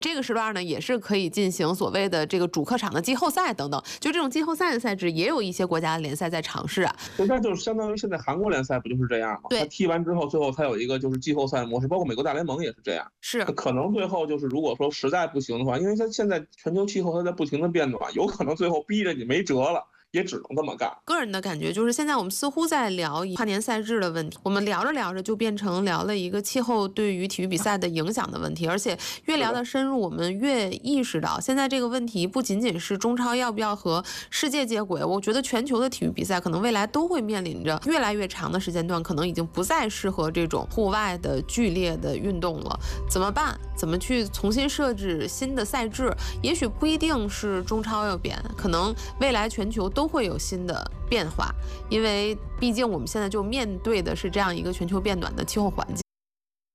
这个时段呢，也是可以进行所谓的这个主客场的季后赛等等，就这种季后赛的赛制，也有一些国家联赛在尝试啊。 那就是相当于现在韩国联赛不就是这样吗？ 对， 他踢完之后，最后他有一个就是季后赛模式，包括美国大联盟也是这样。 是， 可能最后就是如果说实在不行的话，因为他现在全球气候它在不停的变暖，有可能最后逼着你没辙了。也只能这么干。 个人的感觉就是，现在我们似乎在聊跨年赛制的问题，我们聊着聊着就变成聊了一个气候对于体育比赛的影响的问题，而且越聊得深入，我们越意识到，现在这个问题不仅仅是中超要不要和世界接轨，我觉得全球的体育比赛可能未来都会面临着越来越长的时间段，可能已经不再适合这种户外的剧烈的运动了。怎么办？怎么去重新设置新的赛制？也许不一定是中超要变，可能未来全球都会有新的变化，因为毕竟我们现在就面对的是这样一个全球变暖的气候环境。